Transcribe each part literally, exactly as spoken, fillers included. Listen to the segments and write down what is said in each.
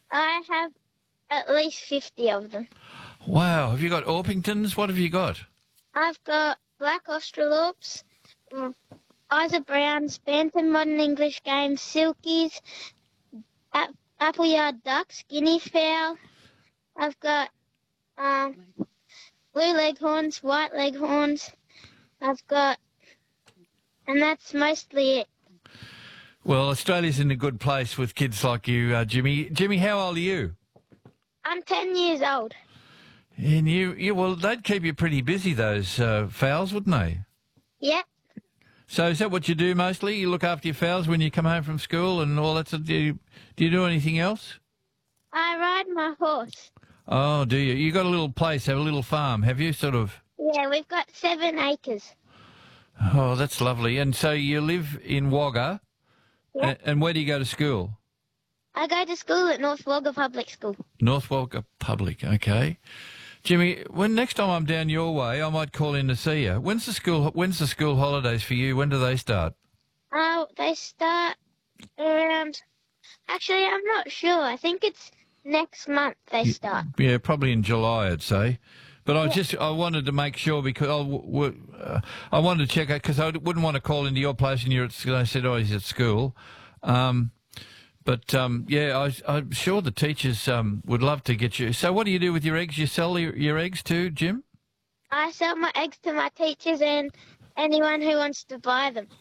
I have at least fifty of them. Wow. Have you got Orpingtons? What have you got? I've got black Australorps, mm, Isa Browns, Bantam Modern English Games, Silkies, Ap- Appleyard Ducks, Guinea Fowl. I've got um, blue Leghorns, white Leghorns. I've got, and that's mostly it. Well, Australia's in a good place with kids like you, uh, Jimmy. Jimmy, how old are you? I'm ten years old. And you, you well, they'd keep you pretty busy, those uh, fowls, wouldn't they? Yep. So is that what you do mostly? You look after your fowls when you come home from school and all that sort of, do you, do you do anything else? I ride my horse. Oh, do you? You got a little place, have a little farm, have you, sort of? Yeah, we've got seven acres. Oh, that's lovely. And so you live in Wagga, Yep. and, and where do you go to school? I go to school at North Wagga Public School. North Wagga Public, okay. Jimmy, when next time I'm down your way, I might call in to see you. When's the school? When's the school holidays for you? When do they start? Oh, they start around. Actually, I'm not sure. I think it's next month they start. Yeah, probably in July, I'd say. But I just I wanted to make sure because I, w- uh, I wanted to check out because I wouldn't want to call into your place and you're at school. I said, oh, he's at school. Um, but um, yeah, I, I'm sure the teachers um, would love to get you. So, what do you do with your eggs? You sell your, your eggs too, Jim? I sell my eggs to my teachers and anyone who wants to buy them.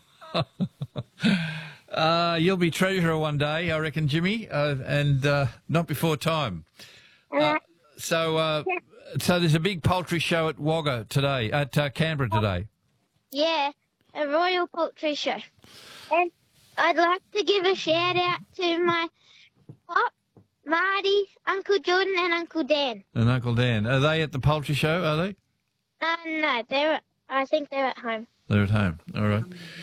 uh, you'll be treasurer one day, I reckon, Jimmy, uh, and uh, not before time. Uh, so, uh, so there's a big poultry show at Wagga today, at uh, Canberra today. Yeah, a royal poultry show. And I'd like to give a shout out to my Pop, Marty, Uncle Jordan, and Uncle Dan. And Uncle Dan. Are they at the poultry show, are they? Uh, no, they're. I think they're at home. They're at home. All right.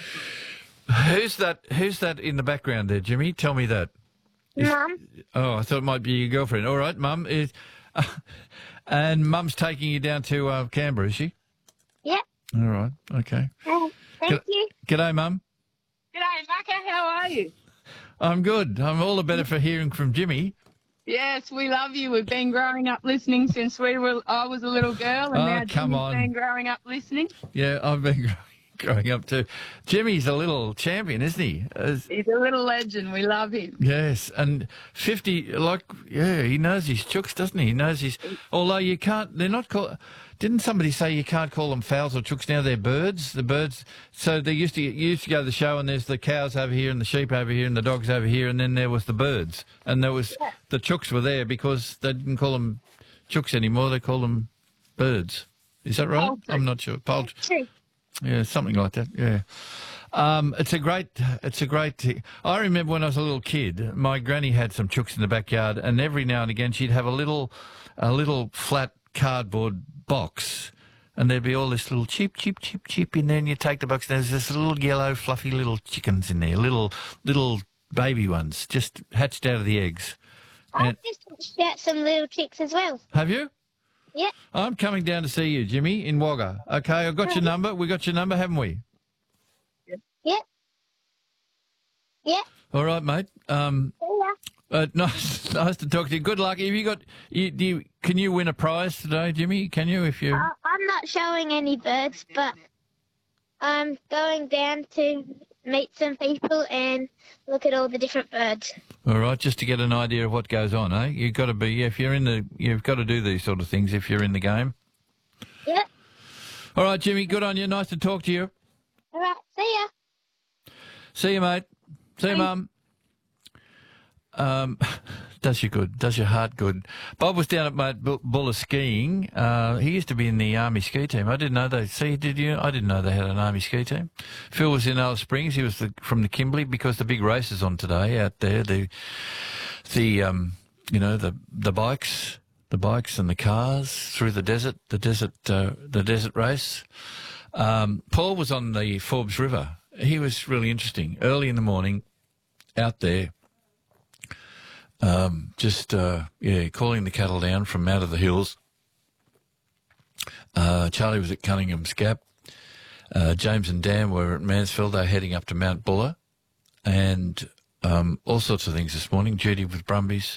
Who's that? Who's that in the background there, Jimmy? Tell me that. Is- Mum. Oh, I thought it might be your girlfriend. All right, Mum. Is, uh, and Mum's taking you down to uh, Canberra, is she? Yep. All right. Okay. Uh, thank Good- you. G'day, Mum. G'day, Macca. How are you? I'm good. I'm all the better for hearing from Jimmy. Yes, we love you. We've been growing up listening since we were. I was a little girl, and Oh, now come Jimmy's on. been growing up listening. Yeah, I've been growing, growing up too. Jimmy's a little champion, isn't he? As- He's a little legend. We love him. Yes, and fifty, like, yeah, he knows his chooks, doesn't he? He knows his, although you can't, they're not called, didn't somebody say you can't call them fowls or chooks now? They're birds, the birds. So they used to, you used to go to the show and there's the cows over here and the sheep over here and the dogs over here and then there was the birds. And there was, the chooks were there because they didn't call them chooks anymore, they call them birds. Is that right? Poultry. I'm not sure. Poultry. True. Yeah, something like that. Yeah, um, it's a great. It's a great. I remember when I was a little kid, my granny had some chooks in the backyard, and every now and again she'd have a little, a little flat cardboard box, and there'd be all this little cheep, cheep, cheep, cheep in there, and you take the box, and there's this little yellow, fluffy little chickens in there, little, little baby ones, just hatched out of the eggs. I've And- just hatched out some little chicks as well. Have you? Yep. I'm coming down to see you, Jimmy, in Wagga. Okay, I've got your number. We got your number, haven't we? Yep. Yep. All right, mate. Um, Yeah. uh, nice, nice to talk to you. Good luck. Have you got? You, do you, can you win a prize today, Jimmy? Can you? If you? Uh, I'm not showing any birds, but I'm going down to meet some people and look at all the different birds. All right, just to get an idea of what goes on, eh? You've got to be. If you're in the, you've got to do these sort of things if you're in the game. Yep. All right, Jimmy. Good on you. Nice to talk to you. All right. See ya. See you, mate. See you, Mum. Um, does you good. Does your heart good. Bob was down at Mount Bu- Buller skiing. Uh, he used to be in the Army ski team. I didn't know they. See, did you? I didn't know they had an Army ski team. Phil was in Alice Springs. He was the, from the Kimberley because the big race is on today out there. The, the um, you know, the the bikes, the bikes and the cars through the desert. The desert, uh, the desert race. Um, Paul was on the Forbes River. He was really interesting. Early in the morning, out there. Um, just, uh, yeah, calling the cattle down from out of the hills. Uh, Charlie was at Cunningham's Gap. Uh, James and Dan were at Mansfield. They're heading up to Mount Buller. And um, all sorts of things this morning. Judy with Brumbies.